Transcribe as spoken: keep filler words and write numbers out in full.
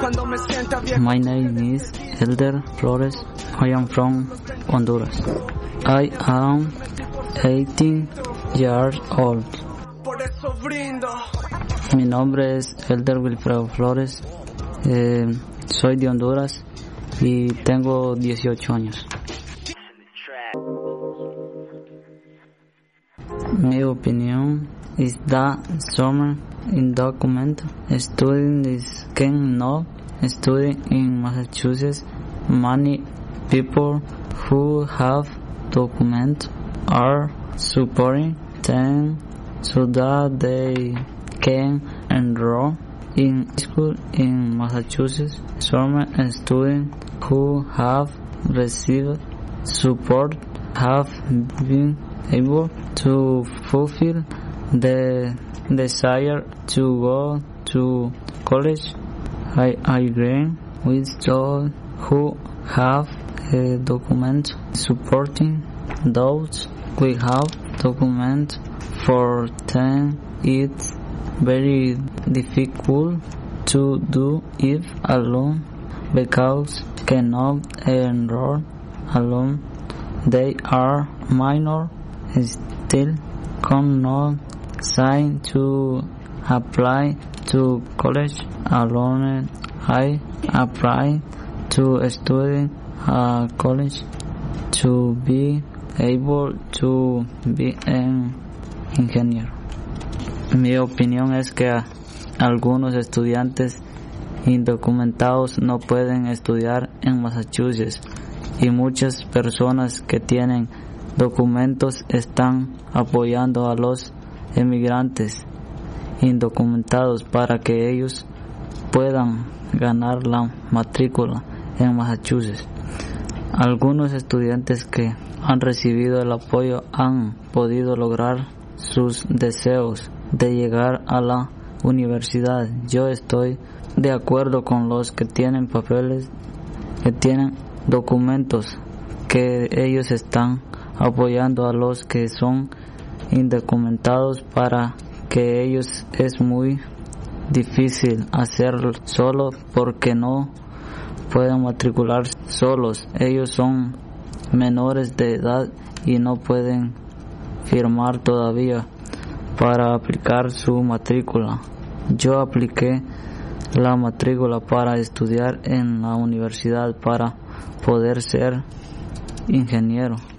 My name is Elder Flores. I am from Honduras. I am eighteen years old. Mi nombre es Elder Wilfredo Flores. Eh, soy de Honduras y tengo dieciocho años. Mi opinión is that summer in document student is cannot study in Massachusetts. Many people who have document are supporting them so that they can enroll in school in Massachusetts. Some students who have received support have been able to fulfill the desire to go to college. I agree with those who have a document supporting those we have document for them. It's very difficult to do it alone because cannot enroll alone. They are minor, still cannot sign to apply to college alone. I apply to study at college to be able to be an engineer. Mi opinión es que algunos estudiantes indocumentados no pueden estudiar en Massachusetts y muchas personas que tienen documentos están apoyando a los emigrantes indocumentados para que ellos puedan ganar la matrícula en Massachusetts. Algunos estudiantes que han recibido el apoyo han podido lograr sus deseos de llegar a la universidad. Yo estoy de acuerdo con los que tienen papeles, que tienen documentos, que ellos están apoyando a los que son indocumentados para que ellos es muy difícil hacerlo solo porque no pueden matricular solos. Ellos son menores de edad y no pueden firmar todavía para aplicar su matrícula. Yo apliqué la matrícula para estudiar en la universidad para poder ser ingeniero.